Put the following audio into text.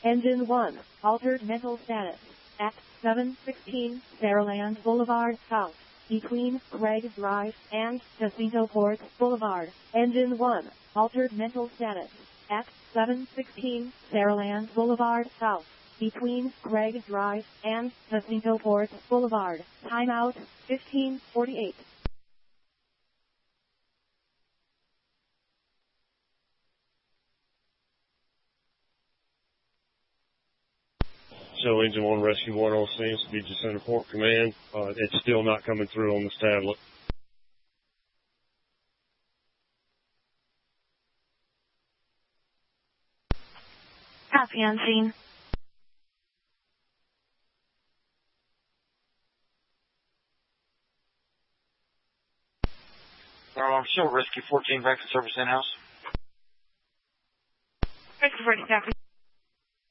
Engine 1, altered mental status. At 716 Saraland Boulevard South, between Gregg Drive and Jacinto Port Boulevard. Engine 1, altered mental status. At 716 Saraland Boulevard South, between Gregg Drive and Jacinto Port Boulevard. Timeout 1548. So Engine 1, Rescue 1 on scene, Speed Jacinto Port Command. It's still not coming through on this tablet. Copy on scene. Show Rescue 14 back to service in-house. Rescue 14, copy.